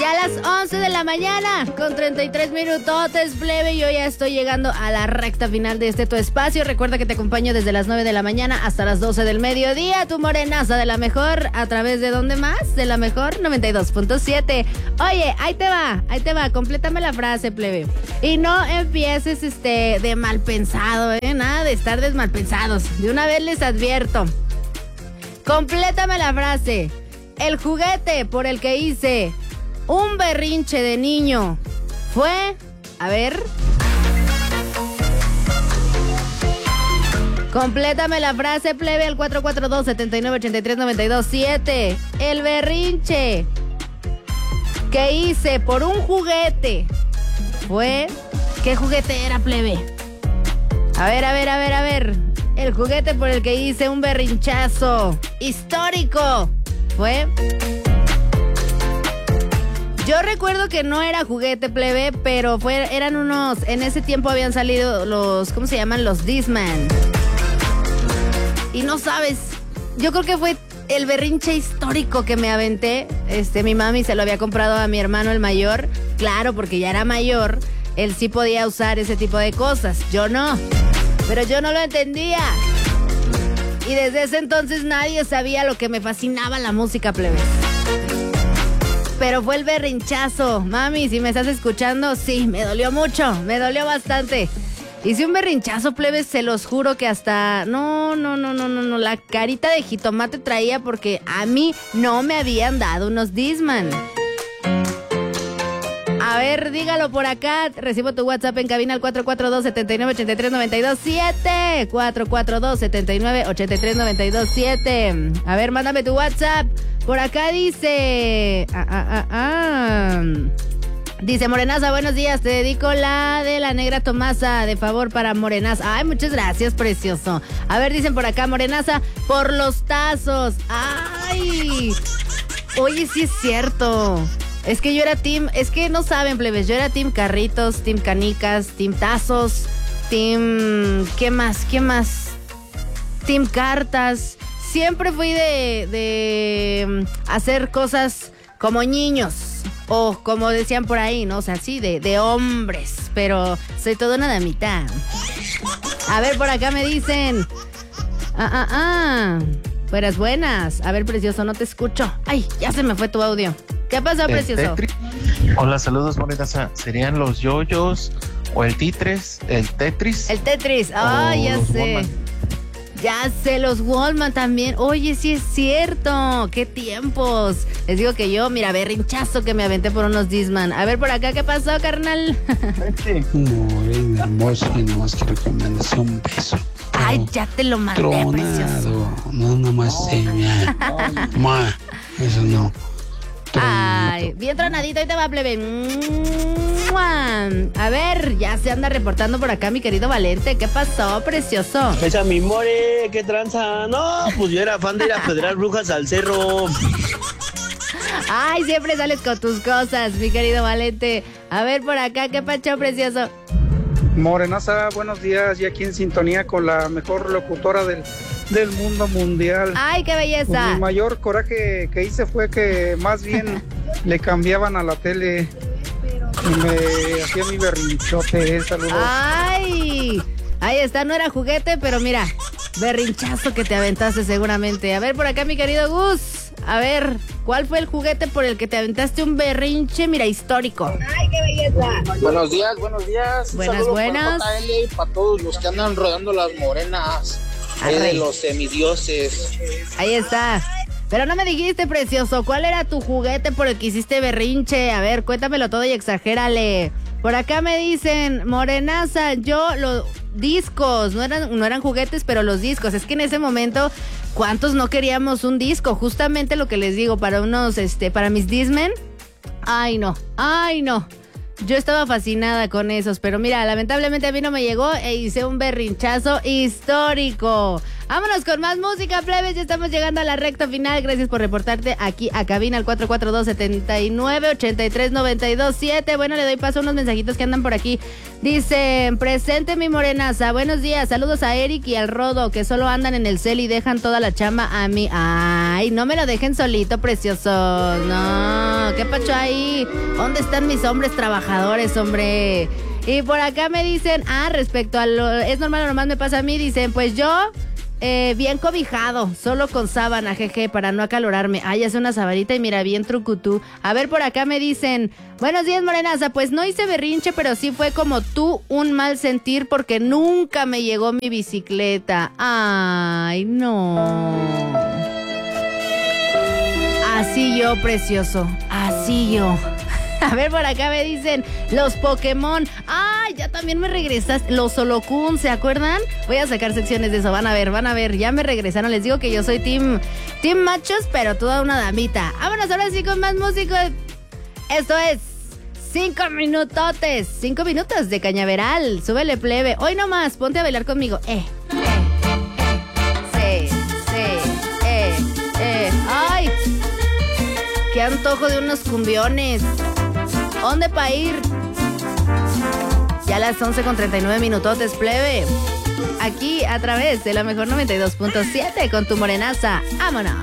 Ya a las 11 de la mañana, con 33 minutotes, plebe, yo ya estoy llegando a la recta final de este tu espacio. Recuerda que te acompaño desde las 9 de la mañana hasta las 12 del mediodía. Tu morenaza de la mejor, ¿a través de dónde más? De la mejor 92.7. Oye, ahí te va, complétame la frase, plebe. Y no empieces de mal pensado, nada de estar desmalpensados. De una vez les advierto. Complétame la frase. El juguete por el que hice un berrinche de niño fue... A ver. Complétame la frase, plebe, al 442-7983-927. El berrinche que hice por un juguete fue... ¿Qué juguete era, plebe? A ver. El juguete por el que hice un berrinchazo histórico fue... Yo recuerdo que no era juguete, plebe, pero eran unos... En ese tiempo habían salido los... ¿Cómo se llaman? Los Discman. Y no sabes, yo creo que fue el berrinche histórico que me aventé. Mi mami se lo había comprado a mi hermano el mayor. Claro, porque ya era mayor. Él sí podía usar ese tipo de cosas. Yo no. Pero yo no lo entendía. Y desde ese entonces nadie sabía lo que me fascinaba la música, plebe. Pero fue el berrinchazo. Mami, si me estás escuchando, sí, me dolió mucho, me dolió bastante. Hice un berrinchazo, plebes, se los juro que hasta... No, la carita de jitomate traía porque a mí no me habían dado unos Discman. A ver, dígalo por acá. Recibo tu WhatsApp en cabina al 442-7983-927. 442-7983-927. A ver, mándame tu WhatsApp. Por acá dice... Dice Morenaza, buenos días, te dedico la de la negra Tomasa, de favor para Morenaza. Ay, muchas gracias, precioso. A ver, dicen por acá, Morenaza, por los tazos. Ay, oye, sí es cierto. Es que yo era team, es que no saben, plebes, yo era team carritos, team canicas, team tazos, team... ¿Qué más? Team cartas. Siempre fui de hacer cosas como niños. O como decían por ahí, ¿no? O sea, sí, de hombres. Pero soy toda una damita. A ver, por acá me dicen... Buenas. A ver, precioso, no te escucho. Ay, ya se me fue tu audio. ¿Qué pasó, precioso? Hola, saludos, Morenaza. ¿Serían los yoyos o el Tetris? El Tetris. Ya sé. Wallman. Ya sé, los Wallman también. Oye, sí es cierto. ¡Qué tiempos! Les digo que yo, mira, berrinchazo que me aventé por unos Discman. A ver, por acá, ¿qué pasó, carnal? Morena hermosa, y nomás quiero que me mandes un beso. Ay, ya te lo mandé, tronado. Precioso. No, nomás eso no. Ay, bien tronadito, ahí te va, plebe. A ver, ya se anda reportando por acá mi querido Valente. ¿Qué pasó, precioso? Esa mi more, qué tranza. No, pues yo era fan de ir a pedrar brujas al cerro. Ay, siempre sales con tus cosas, mi querido Valente. A ver, por acá, ¿qué pacho, precioso? Morenaza, buenos días. Y aquí en sintonía con la mejor locutora del mundo mundial. ¡Ay, qué belleza! Pues mi mayor coraje que hice fue que más bien le cambiaban a la tele y me hacía mi berrinchote. Saludos. ¡Ay! Ahí está, no era juguete, pero mira, berrinchazo que te aventaste seguramente. A ver, por acá, mi querido Gus. A ver, ¿cuál fue el juguete por el que te aventaste un berrinche, mira, histórico? ¡Ay, qué belleza! Buenos días. Buenas. Para JL y para todos los que andan rodando las morenas. De los semidioses. Ahí está. Pero no me dijiste, precioso, ¿cuál era tu juguete por el que hiciste berrinche? A ver, cuéntamelo todo y exagérale. Por acá me dicen, Morenaza, los discos, no eran juguetes, pero los discos. Es que en ese momento, ¿cuántos no queríamos un disco? Justamente lo que les digo, para para mis Discman. Ay, no. Yo estaba fascinada con esos, pero mira, lamentablemente a mí no me llegó e hice un berrinchazo histórico. Vámonos con más música, plebes, ya estamos llegando a la recta final. Gracias por reportarte aquí a cabina al 442-7983-927. Bueno, le doy paso a unos mensajitos que andan por aquí. Dicen, presente mi morenaza, buenos días, saludos a Eric y al Rodo, que solo andan en el cel y dejan toda la chamba a mí. Ay, Ay, no me lo dejen solito, precioso. No, ¿qué pacho ahí? ¿Dónde están mis hombres trabajadores, hombre? Y por acá me dicen, respecto a lo... ¿Es normal o nomás me pasa a mí? Dicen, pues yo... bien cobijado, solo con sábana, jeje, para no acalorarme. Ay, hace una sabanita y mira, bien trucutú. A ver, por acá me dicen, buenos días, morenaza, pues no hice berrinche, pero sí fue como tú, un mal sentir porque nunca me llegó mi bicicleta. Ay, no. Así yo, precioso, así yo. A ver, por acá me dicen, los Pokémon. ¡Ay, ya también me regresaste! Los Holokun, ¿se acuerdan? Voy a sacar secciones de eso, van a ver. Ya me regresaron, les digo que yo soy team machos, pero toda una damita. Vámonos ahora sí con más música. Esto es 5 minutotes, 5 minutos de cañaveral. Súbele, plebe. Hoy nomás, ponte a bailar conmigo. Sí. ¡Ay! ¡Qué antojo de unos cumbiones! ¿Dónde pa' ir? Ya a las 11:39 minutotes, plebe. Aquí a través de la mejor 92.7 con tu morenaza. ¡Vámonos!